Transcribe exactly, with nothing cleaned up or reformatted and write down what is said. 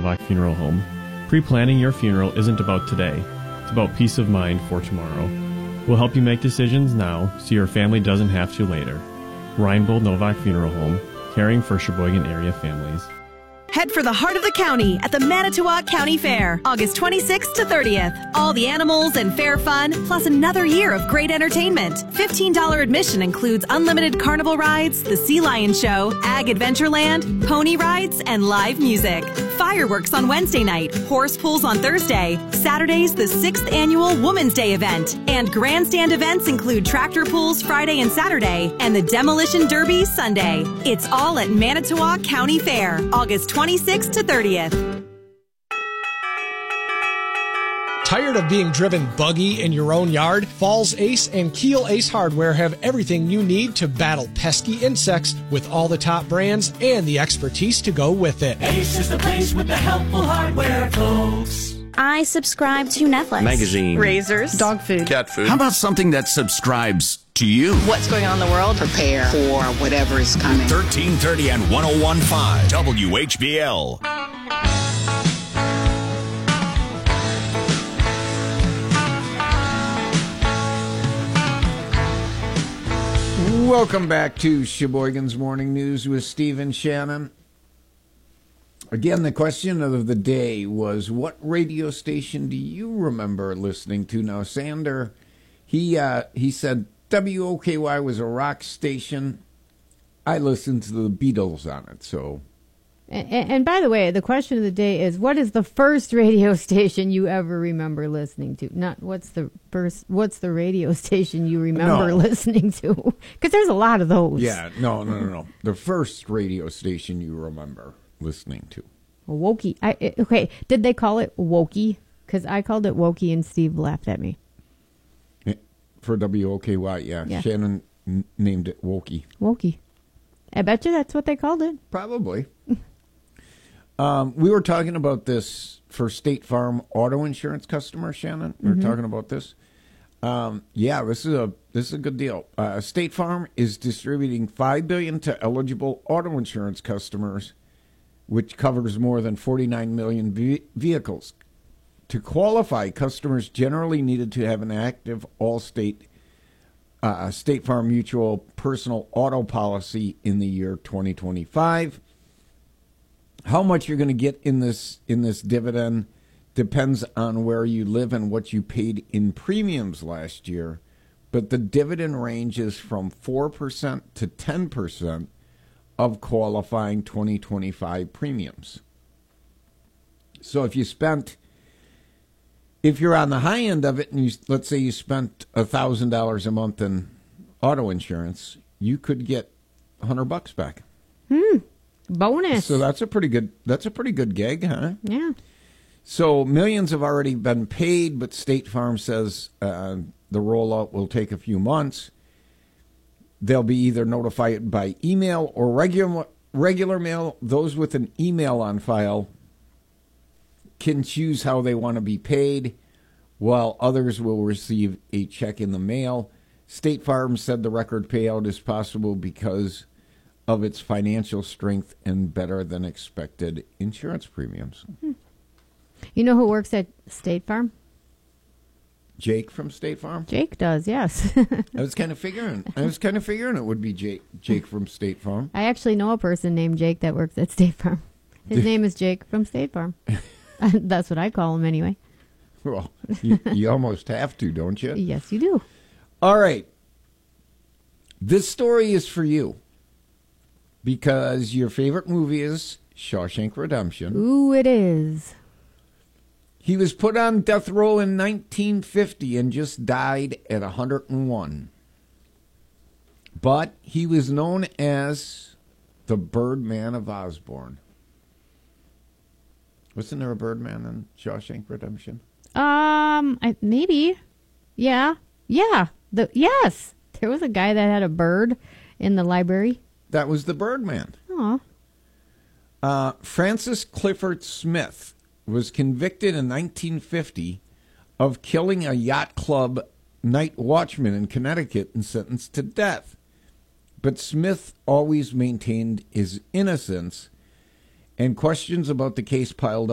Novak Funeral Home. Pre-planning your funeral isn't about today. It's about peace of mind for tomorrow. We'll help you make decisions now so your family doesn't have to later. Reinbold Novak Funeral Home, caring for Sheboygan area families. Head for the heart of the county at the Manitowoc County Fair, August twenty-sixth to thirtieth. All the animals and fair fun, plus another year of great entertainment. fifteen dollars admission includes unlimited carnival rides, the Sea Lion Show, Ag Adventureland, pony rides, and live music. Fireworks on Wednesday night, horse pulls on Thursday. Saturday's the sixth annual Women's Day event. And grandstand events include tractor pulls Friday and Saturday, and the Demolition Derby Sunday. It's all at Manitowoc County Fair, August twenty-sixth to thirtieth. Tired of being driven buggy in your own yard? Falls Ace and Keel Ace Hardware have everything you need to battle pesky insects with all the top brands and the expertise to go with it. Ace is the place with the helpful hardware, folks. I subscribe to Netflix. Magazine. Razors. Dog food. Cat food. How about something that subscribes to you? What's going on in the world? Prepare for whatever is coming. thirteen thirty and one oh one point five W H B L. Welcome back to Sheboygan's Morning News with Steve and Shannon. Again, the question of the day was, what radio station do you remember listening to? Now, Sander, he uh, he said W O K Y was a rock station. I listened to the Beatles on it, so... And, and by the way, the question of the day is, what is the first radio station you ever remember listening to? Not what's the first, what's the radio station you remember no. listening to? Because there's a lot of those. Yeah, no, no, no, no. The first radio station you remember listening to. Wokey. I, it, okay, did they call it Wokey? Because I called it Wokey and Steve laughed at me. For W O K Y, yeah. yeah. Shannon n- named it Wokey. Wokey. I bet you that's what they called it. Probably. Um, we were talking about this for State Farm auto insurance customers, Shannon. We were mm-hmm. talking about this. Um, yeah, this is a this is a good deal. Uh, State Farm is distributing five billion dollars to eligible auto insurance customers, which covers more than forty-nine million ve- vehicles. To qualify, customers generally needed to have an active Allstate uh, State Farm Mutual personal auto policy in the year twenty twenty-five. How much you're going to get in this in this dividend depends on where you live and what you paid in premiums last year. But the dividend ranges from four percent to ten percent of qualifying twenty twenty-five premiums. So if you spent, if you're on the high end of it, and you, let's say you spent one thousand dollars a month in auto insurance, you could get one hundred bucks back. Hmm. Bonus. So that's a pretty good. That's a pretty good gig, huh? Yeah. So millions have already been paid, but State Farm says uh, the rollout will take a few months. They'll be either notified by email or regular regular mail. Those with an email on file can choose how they want to be paid, while others will receive a check in the mail. State Farm said the record payout is possible because of its financial strength and better than expected insurance premiums. Mm-hmm. You know who works at State Farm? Jake from State Farm? Jake does, yes. I was kind of figuring. I was kind of figuring it would be Jake. Jake from State Farm. I actually know a person named Jake that works at State Farm. His name is Jake from State Farm. That's what I call him anyway. Well, you, you almost have to, don't you? Yes, you do. All right. This story is for you because your favorite movie is Shawshank Redemption. Ooh, it is. He was put on death row in nineteen fifty and just died at one hundred one. But he was known as the Birdman of Osborne. Wasn't there a Birdman in Shawshank Redemption? Um, I, maybe. Yeah. Yeah. The Yes. There was a guy that had a bird in the library. That was the Birdman. Oh. Uh, Francis Clifford Smith was convicted in nineteen fifty of killing a yacht club night watchman in Connecticut and sentenced to death. But Smith always maintained his innocence, and questions about the case piled